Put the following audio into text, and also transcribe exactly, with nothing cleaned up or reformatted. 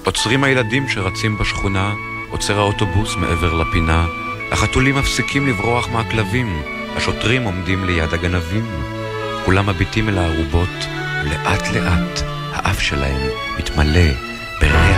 עוצרים הילדים שרצים בשכונה, עוצר האוטובוס מעבר לפינה, החתולים מפסיקים לברוח מהכלבים, השוטרים עומדים ליד הגנבים. כולם מביטים אל הערובות, ולאט לאט האף שלהם מתמלא בריח